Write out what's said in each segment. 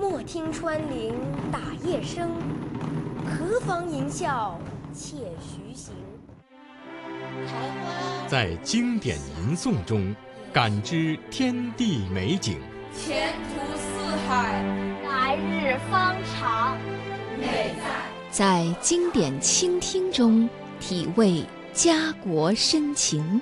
莫听穿林打叶声，何妨吟啸且徐行。 在经典吟诵中感知天地美景， 前途似海， 来日方长。 美在经典倾听中体味家国深情。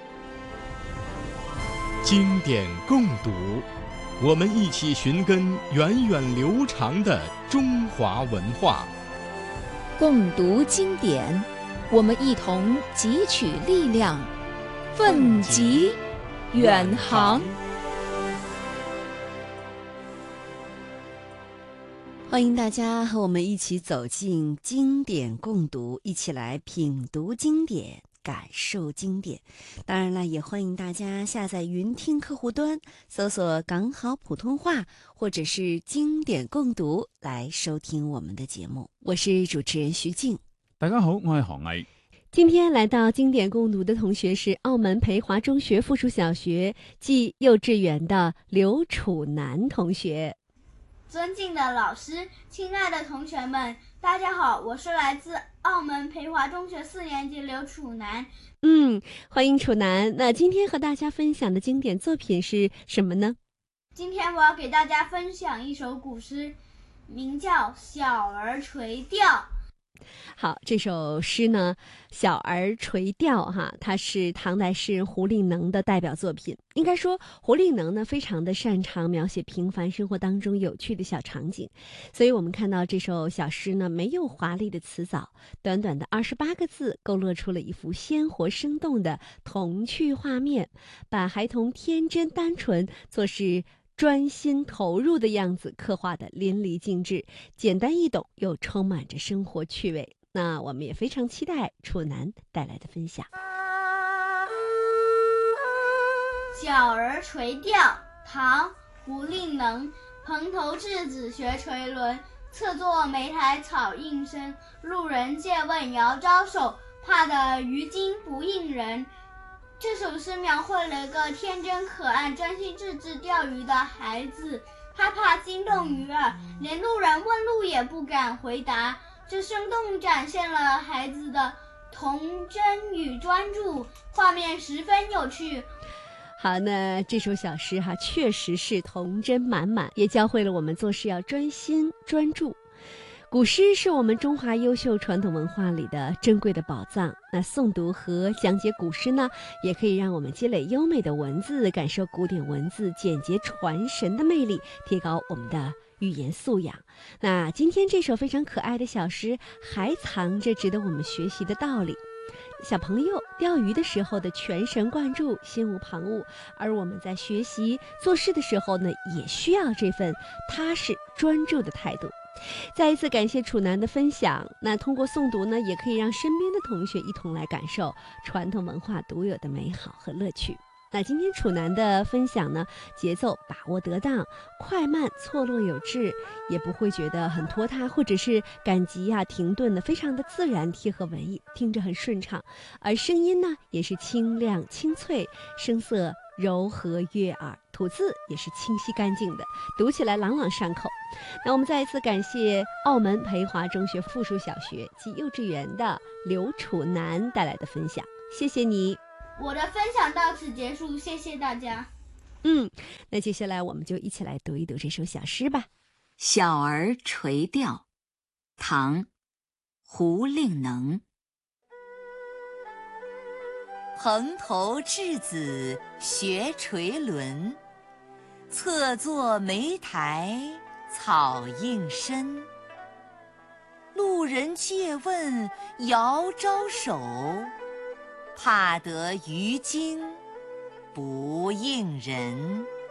经典共读，我们一起寻根源远流长的中华文化。 共读经典，我们一同汲取力量，奋楫远航。 欢迎大家和我们一起走进经典共读，一起来品读经典，感受经典。当然了，也欢迎大家下载云听客户端，搜索港好普通话或者是经典共读来收听我们的节目。我是主持人徐静。 大家好，我係何毅。 今天来到经典共读的同学是澳门培华中学附属小学暨幼稚园的刘楚楠同学。 尊敬的老师，亲爱的同学们，大家好，我是来自澳门培华中学4年级刘楚楠。 欢迎楚楠。那今天和大家分享的经典作品是什么呢？ 今天我要给大家分享一首古诗，名叫《小儿垂钓》。 好，这首诗呢，《小儿垂钓》它是唐代诗人胡令能的代表作品。应该说，胡令能呢非常的擅长描写平凡生活当中有趣的小场景，所以我们看到这首小诗呢，没有华丽的词藻，短短的28个字，勾勒出了一幅鲜活生动的童趣画面，把孩童天真单纯做事专心投入的样子刻画的淋漓尽致，简单易懂又充满着生活趣味。那我们也非常期待楚楠带来的分享。 小儿垂钓，唐·胡令能。蓬头稚子学垂纶，侧坐莓苔草映身。路人借问遥招手，怕得鱼惊不应人。这首诗描绘了一个天真可爱、专心致志钓鱼的孩子，他怕惊动鱼儿，连路人问路也不敢回答。这生动展现了孩子的童真与专注，画面十分有趣。 好，那这首小诗确实是童真满满，也教会了我们做事要专心专注。古诗是我们中华优秀传统文化里的珍贵的宝藏。那诵读和讲解古诗呢，也可以让我们积累优美的文字，感受古典文字简洁传神的魅力，提高我们的语言素养。那今天这首非常可爱的小诗，还藏着值得我们学习的道理。小朋友钓鱼的时候的全神贯注，心无旁骛，而我们在学习做事的时候呢，也需要这份踏实专注的态度。再一次感谢楚楠的分享。那通过诵读呢，也可以让身边的同学一同来感受传统文化独有的美好和乐趣。那今天楚楠的分享呢，节奏把握得当，快慢错落有致，也不会觉得很拖沓，或者是赶急停顿的，非常的自然贴合文艺，听着很顺畅。而声音呢，也是清亮清脆，声色柔和悦耳，吐字也是清晰干净的，读起来朗朗上口。那我们再一次感谢澳门培华中学附属小学及幼稚园的刘楚楠带来的分享，谢谢你。 我的分享到此结束，谢谢大家。 那接下来我们就一起来读一读这首小诗吧。 小儿垂钓，唐·胡令能。蓬头稚子学垂纶，侧坐莓苔草映身。路人借问遥招手，怕得鱼惊不应人。